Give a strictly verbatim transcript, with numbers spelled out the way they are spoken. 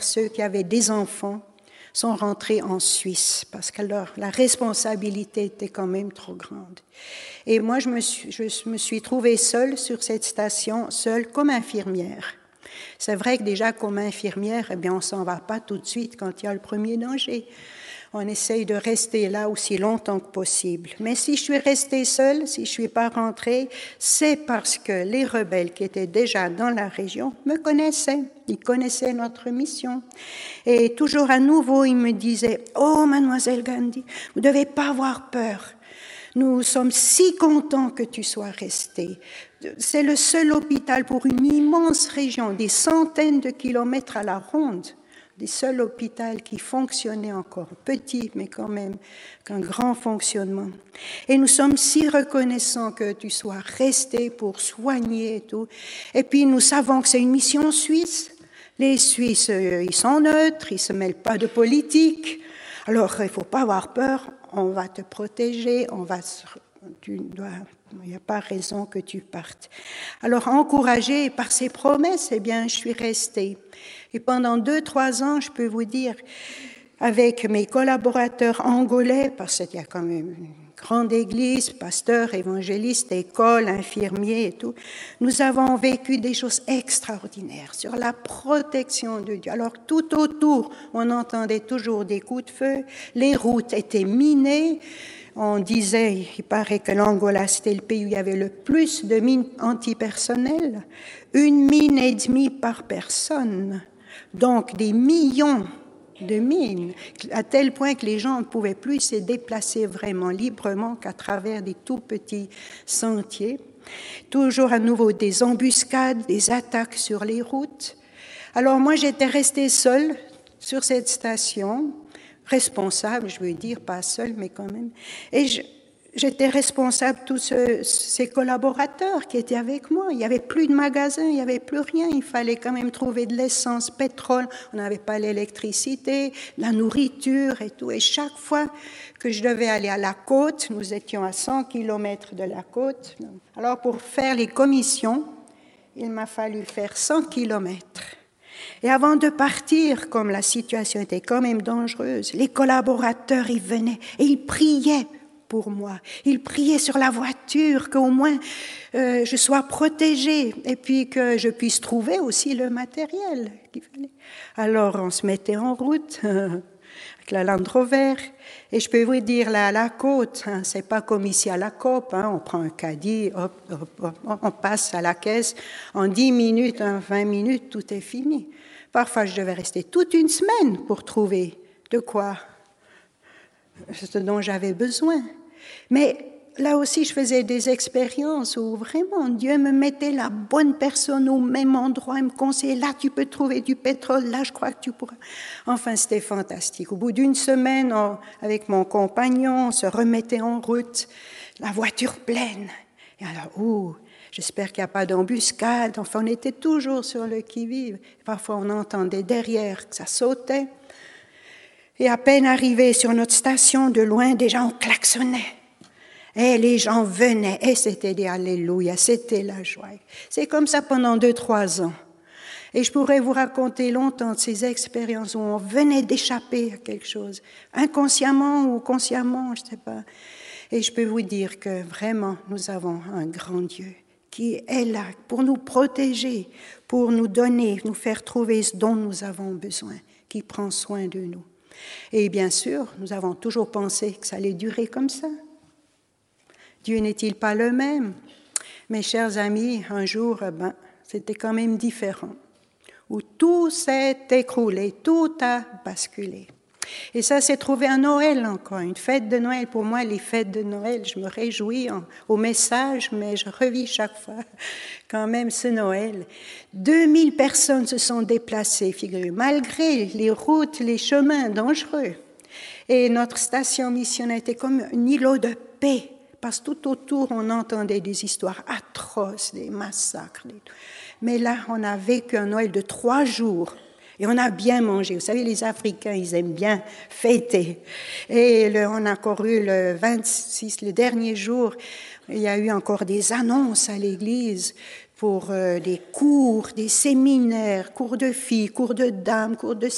ceux qui avaient des enfants sont rentrés en Suisse parce que leur, la responsabilité était quand même trop grande. Et moi, je me suis, je me suis trouvée seule sur cette station, seule comme infirmière. C'est vrai que déjà, comme infirmière, eh bien, on ne s'en va pas tout de suite quand il y a le premier danger. On essaye de rester là aussi longtemps que possible. Mais si je suis restée seule, si je ne suis pas rentrée, c'est parce que les rebelles qui étaient déjà dans la région me connaissaient. Ils connaissaient notre mission. Et toujours à nouveau, ils me disaient « Oh, mademoiselle Gandhi, vous ne devez pas avoir peur. Nous sommes si contents que tu sois restée. C'est le seul hôpital pour une immense région, des centaines de kilomètres à la ronde. Des seuls hôpitaux qui fonctionnaient encore, petits, mais quand même, qu'un grand fonctionnement. Et nous sommes si reconnaissants que tu sois resté pour soigner et tout. Et puis, nous savons que c'est une mission suisse. Les Suisses, ils sont neutres, ils ne se mêlent pas de politique. Alors, il ne faut pas avoir peur, on va te protéger, on va... Tu dois... Il n'y a pas raison que tu partes. Alors, encouragée par ces promesses, eh bien, je suis restée. Et pendant deux, trois ans, je peux vous dire, avec mes collaborateurs angolais, parce qu'il y a quand même une grande église, pasteur, évangéliste, école, infirmier et tout, nous avons vécu des choses extraordinaires sur la protection de Dieu. Alors, tout autour, on entendait toujours des coups de feu, les routes étaient minées. On disait, il paraît que l'Angola, c'était le pays où il y avait le plus de mines antipersonnelles, une mine et demie par personne, donc des millions de mines, à tel point que les gens ne pouvaient plus se déplacer vraiment librement qu'à travers des tout petits sentiers. Toujours à nouveau des embuscades, des attaques sur les routes. Alors moi, j'étais restée seule sur cette station, responsable, je veux dire, pas seule, mais quand même. Et je, j'étais responsable de tous ce, ces collaborateurs qui étaient avec moi. Il n'y avait plus de magasins, il n'y avait plus rien. Il fallait quand même trouver de l'essence, pétrole. On n'avait pas l'électricité, la nourriture et tout. Et chaque fois que je devais aller à la côte, nous étions à cent kilomètres de la côte. Alors, pour faire les commissions, il m'a fallu faire cent kilomètres. Et avant de partir, comme la situation était quand même dangereuse, les collaborateurs, ils venaient et ils priaient pour moi. Ils priaient sur la voiture, qu'au moins euh, je sois protégée et puis que je puisse trouver aussi le matériel qu'il fallait. Alors, on se mettait en route avec la Land Rover. Et je peux vous dire, là, à la côte, hein, c'est pas comme ici à la C O P, hein, on prend un caddie, hop, hop, hop, on passe à la caisse, en dix minutes, hein, vingt minutes, tout est fini. Parfois, je devais rester toute une semaine pour trouver de quoi, ce dont j'avais besoin. Mais là aussi, je faisais des expériences où vraiment Dieu me mettait la bonne personne au même endroit, il me conseillait, là tu peux trouver du pétrole, là je crois que tu pourras. Enfin, c'était fantastique. Au bout d'une semaine, on, avec mon compagnon, on se remettait en route, la voiture pleine. Et alors, ouh, j'espère qu'il n'y a pas d'embuscade. Enfin, on était toujours sur le qui-vive. Parfois, on entendait derrière que ça sautait. Et à peine arrivé sur notre station, de loin, déjà on klaxonnait. Et les gens venaient, et c'était des alléluia, c'était la joie. C'est comme ça pendant deux, trois ans. Et je pourrais vous raconter longtemps de ces expériences où on venait d'échapper à quelque chose, inconsciemment ou consciemment, je ne sais pas. Et je peux vous dire que vraiment, nous avons un grand Dieu qui est là pour nous protéger, pour nous donner, nous faire trouver ce dont nous avons besoin, qui prend soin de nous. Et bien sûr, nous avons toujours pensé que ça allait durer comme ça. Dieu n'est-il pas le même? Mes chers amis, un jour, ben, c'était quand même différent, où tout s'est écroulé, tout a basculé. Et ça s'est trouvé à Noël encore, une fête de Noël. Pour moi, les fêtes de Noël, je me réjouis en, au message, mais je revis chaque fois quand même ce Noël. deux mille personnes se sont déplacées, figurez-vous, malgré les routes, les chemins dangereux. Et notre station missionnaire était comme un îlot de paix, parce que tout autour, on entendait des histoires atroces, des massacres. Des... Mais là, on a vécu un Noël de trois jours. Et on a bien mangé. Vous savez, les Africains, ils aiment bien fêter. Et le, on a encore eu le vingt-six, le dernier jour, il y a eu encore des annonces à l'église pour euh, des cours, des séminaires, cours de filles, cours de dames, cours de